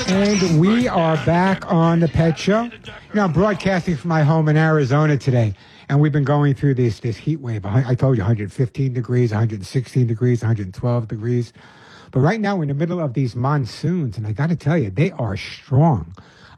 And we are back on the Pet Show. You know, I'm broadcasting from my home in Arizona today, and we've been going through this heat wave. I told you 115 degrees, 116 degrees, 112 degrees. But right now we're in the middle of these monsoons, and I got to tell you, they are strong.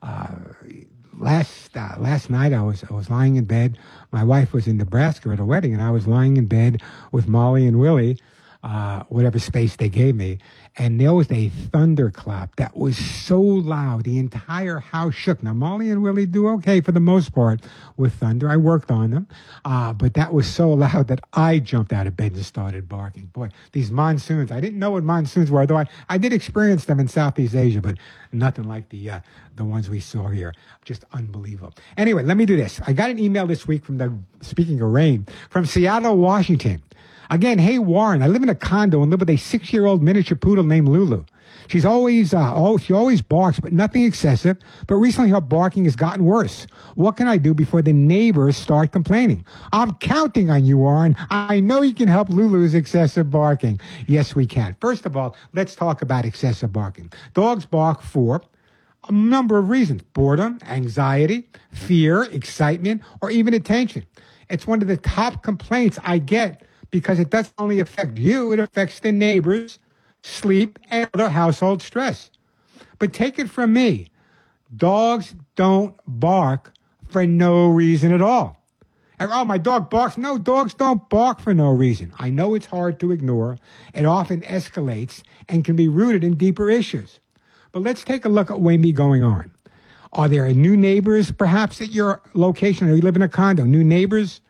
Last night I was lying in bed. My wife was in Nebraska at a wedding, and I was lying in bed with Molly and Willie, whatever space they gave me, and there was a thunderclap that was so loud the entire house shook. Now Molly and Willie do okay for the most part with thunder. I worked on them, but that was so loud that I jumped out of bed and started barking. Boy, these monsoons! I didn't know what monsoons were, though I did experience them in Southeast Asia, but nothing like the ones we saw here. Just unbelievable. Anyway, let me do this. I got an email this week speaking of rain, from Seattle, Washington. Again, hey, Warren, I live in a condo and live with a 6-year-old miniature poodle named Lulu. She's always, she always barks, but nothing excessive. But recently her barking has gotten worse. What can I do before the neighbors start complaining? I'm counting on you, Warren. I know you can help Lulu's excessive barking. Yes, we can. First of all, let's talk about excessive barking. Dogs bark for a number of reasons: boredom, anxiety, fear, excitement, or even attention. It's one of the top complaints I get, because it doesn't only affect you, it affects the neighbors, sleep, and other household stress. But take it from me, dogs don't bark for no reason at all. And, oh, my dog barks. No, dogs don't bark for no reason. I know it's hard to ignore. It often escalates and can be rooted in deeper issues. But let's take a look at what may be going on. Are there new neighbors, perhaps, at your location? Or you live in a condo? New neighbors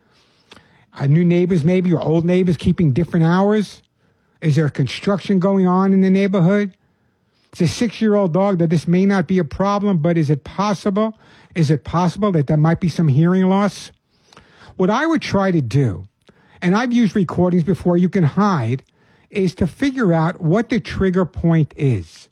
maybe, or old neighbors keeping different hours? Is there construction going on in the neighborhood? It's a 6-year-old dog that this may not be a problem, but is it possible? Is it possible that there might be some hearing loss? What I would try to do, and I've used recordings before you can hide, is to figure out what the trigger point is.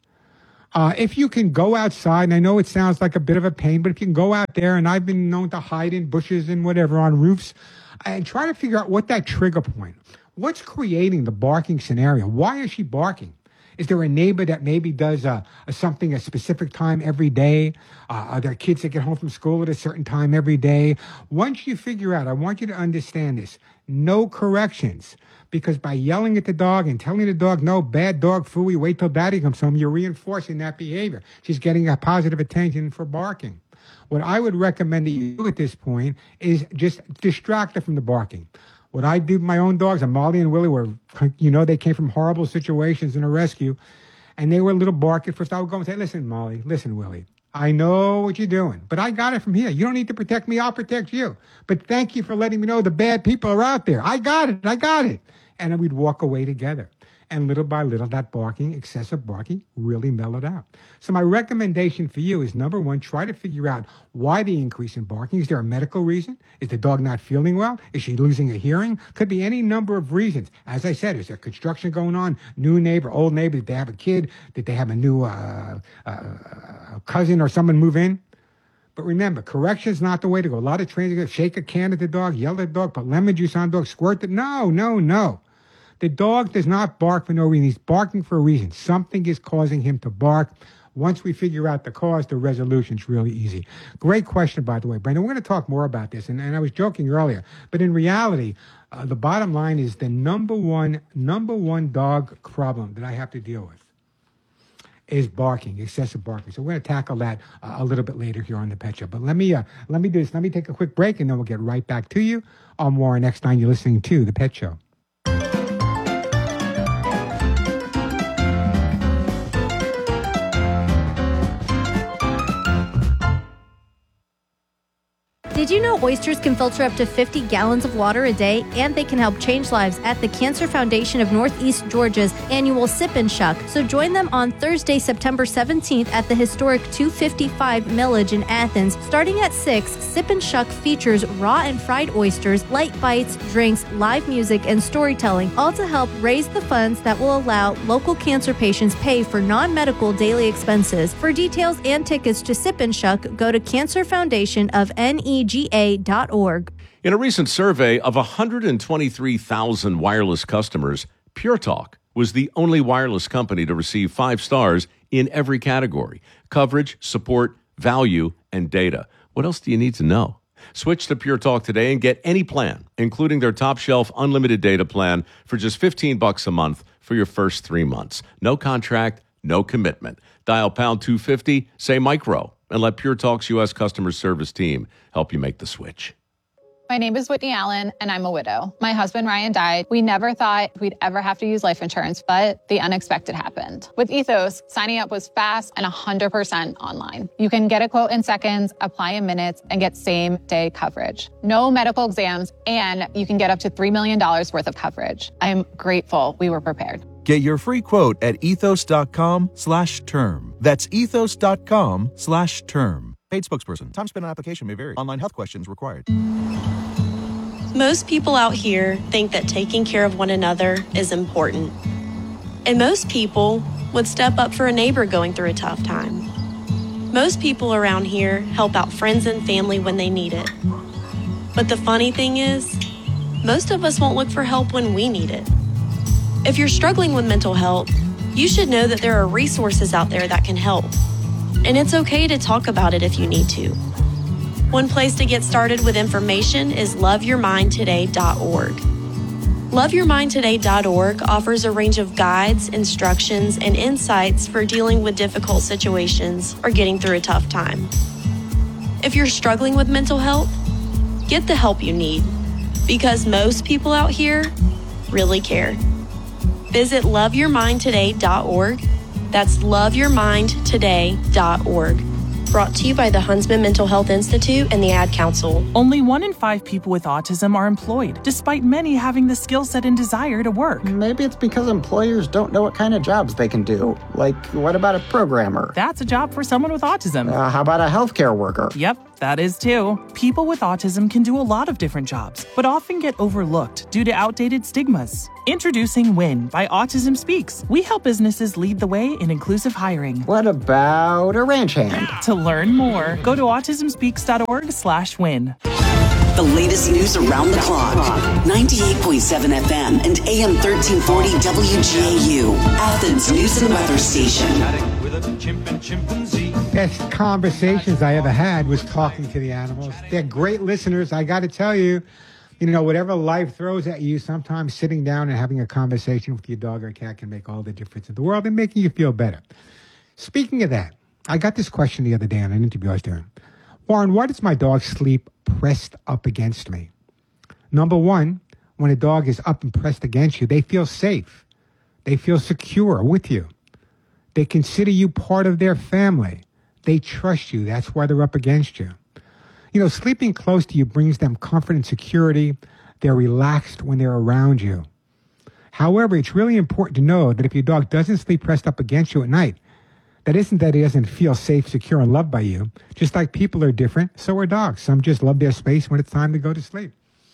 If you can go outside, and I know it sounds like a bit of a pain, but if you can go out there, and I've been known to hide in bushes and whatever on roofs, and try to figure out what that trigger point, what's creating the barking scenario. Why is she barking? Is there a neighbor that maybe does something a specific time every day? Are there kids that get home from school at a certain time every day? Once you figure out, I want you to understand this, no corrections. Because by yelling at the dog and telling the dog, no, bad dog, phooey, wait till daddy comes home, you're reinforcing that behavior. She's getting a positive attention for barking. What I would recommend that you do at this point is just distract her from the barking. What I do with my own dogs, and Molly and Willie were, they came from horrible situations in a rescue, and they were a little bark at first. I would go and say, listen, Molly, listen, Willie, I know what you're doing, but I got it from here. You don't need to protect me. I'll protect you. But thank you for letting me know the bad people are out there. I got it. And then we'd walk away together. And little by little, that barking, excessive barking, really mellowed out. So my recommendation for you is, number one, try to figure out why the increase in barking. Is there a medical reason? Is the dog not feeling well? Is she losing her hearing? Could be any number of reasons. As I said, is there construction going on? New neighbor, old neighbor? Did they have a kid? Did they have a new cousin or someone move in? But remember, correction is not the way to go. A lot of trainers shake a can at the dog, yell at the dog, put lemon juice on the dog, squirt it. No. The dog does not bark for no reason. He's barking for a reason. Something is causing him to bark. Once we figure out the cause, the resolution's really easy. Great question, by the way, Brandon. We're going to talk more about this, and I was joking earlier. But in reality, the bottom line is the number one dog problem that I have to deal with is barking, excessive barking. So we're going to tackle that a little bit later here on the Pet Show. But let me do this. Let me take a quick break, and then we'll get right back to you. I'm Warren Eckstein. You're listening to the Pet Show. Did you know oysters can filter up to 50 gallons of water a day, and they can help change lives at the Cancer Foundation of Northeast Georgia's annual Sip and Shuck? So join them on Thursday, September 17th at the historic 255 Millage in Athens. Starting at 6, Sip and Shuck features raw and fried oysters, light bites, drinks, live music, and storytelling, all to help raise the funds that will allow local cancer patients pay for non-medical daily expenses. For details and tickets to Sip and Shuck, go to cancerfoundationofnega.org. In a recent survey of 123,000 wireless customers, Pure Talk was the only wireless company to receive 5 stars in every category: coverage, support, value, and data. What else do you need to know? Switch to Pure Talk today and get any plan, including their top shelf unlimited data plan, for just $15 a month for your first 3 months. No contract, no commitment. Dial pound 250, say micro, and let Pure Talk's U.S. customer service team help you make the switch. My name is Whitney Allen, and I'm a widow. My husband, Ryan, died. We never thought we'd ever have to use life insurance, but the unexpected happened. With Ethos, signing up was fast and 100% online. You can get a quote in seconds, apply in minutes, and get same-day coverage. No medical exams, and you can get up to $3 million worth of coverage. I am grateful we were prepared. Get your free quote at ethos.com/term. That's ethos.com/term. Paid spokesperson. Time spent on application may vary. Online health questions required. Most people out here think that taking care of one another is important. And most people would step up for a neighbor going through a tough time. Most people around here help out friends and family when they need it. But the funny thing is, most of us won't look for help when we need it. If you're struggling with mental health, you should know that there are resources out there that can help. And it's okay to talk about it if you need to. One place to get started with information is loveyourmindtoday.org. Loveyourmindtoday.org offers a range of guides, instructions, and insights for dealing with difficult situations or getting through a tough time. If you're struggling with mental health, get the help you need, because most people out here really care. Visit loveyourmindtoday.org. That's loveyourmindtoday.org. Brought to you by the Huntsman Mental Health Institute and the Ad Council. Only 1 in 5 people with autism are employed, despite many having the skill set and desire to work. Maybe it's because employers don't know what kind of jobs they can do. Like, what about a programmer? That's a job for someone with autism. How about a healthcare worker? Yep, that is too. People with autism can do a lot of different jobs, but often get overlooked due to outdated stigmas. Introducing WIN by Autism Speaks. We help businesses lead the way in inclusive hiring. What about a ranch hand? To learn more, go to autismspeaks.org/win. The latest news around the clock. 98.7 FM and AM 1340 WGAU. Athens News and Weather Station. Best conversations I ever had was talking to the animals. They're great listeners. I got to tell you, whatever life throws at you, sometimes sitting down and having a conversation with your dog or cat can make all the difference in the world and making you feel better. Speaking of that, I got this question the other day on an interview I was doing. Warren, why does my dog sleep pressed up against me? Number one, when a dog is up and pressed against you, they feel safe. They feel secure with you. They consider you part of their family. They trust you. That's why they're up against you. Sleeping close to you brings them comfort and security. They're relaxed when they're around you. However, it's really important to know that if your dog doesn't sleep pressed up against you at night, that isn't that he doesn't feel safe, secure, and loved by you. Just like people are different, so are dogs. Some just love their space when it's time to go to sleep.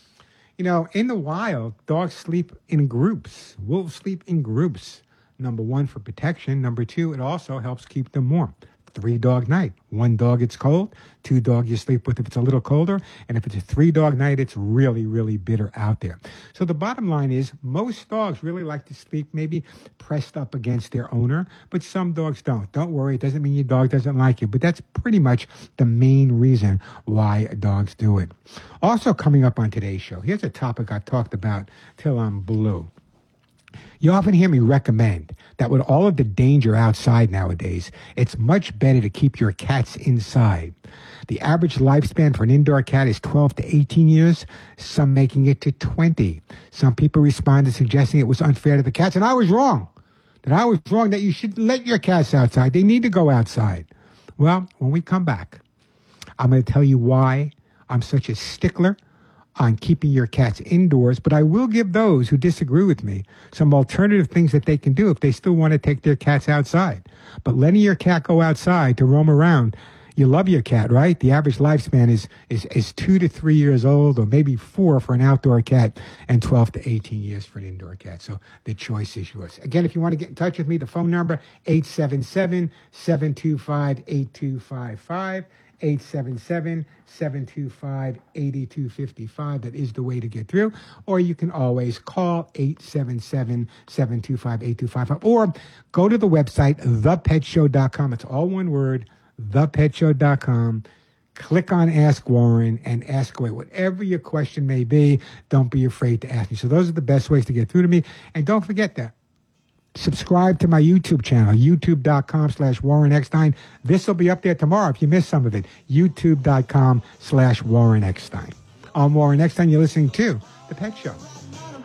In the wild, dogs sleep in groups. Wolves sleep in groups. Number one, for protection. Number two, it also helps keep them warm. 3-dog night. 1 dog, it's cold. 2 dog you sleep with if it's a little colder. And if it's a 3-dog night, it's really, really bitter out there. So the bottom line is most dogs really like to sleep maybe pressed up against their owner, but some dogs don't. Don't worry. It doesn't mean your dog doesn't like you, but that's pretty much the main reason why dogs do it. Also coming up on today's show, here's a topic I've talked about till I'm blue. You often hear me recommend that with all of the danger outside nowadays, it's much better to keep your cats inside. The average lifespan for an indoor cat is 12 to 18 years, some making it to 20. Some people responded suggesting it was unfair to the cats, and I was wrong. That you should let your cats outside. They need to go outside. Well, when we come back, I'm going to tell you why I'm such a stickler on keeping your cats indoors, but I will give those who disagree with me some alternative things that they can do if they still want to take their cats outside. But letting your cat go outside to roam around, you love your cat, right? The average lifespan is 2 to 3 years old, or maybe 4 for an outdoor cat, and 12 to 18 years for an indoor cat. So the choice is yours. Again, if you want to get in touch with me, the phone number, 877-725-8255. 877-725-8255. That is the way to get through. Or you can always call 877-725-8255. Or go to the website, thepetshow.com. It's all one word, thepetshow.com. Click on Ask Warren and ask away whatever your question may be. Don't be afraid to ask me. So those are the best ways to get through to me. And don't forget that. Subscribe to my YouTube channel, youtube.com/Warren Eckstein. This will be up there tomorrow if you missed some of it. youtube.com/Warren Eckstein. I'm Warren Eckstein. You're listening to The Pet Show.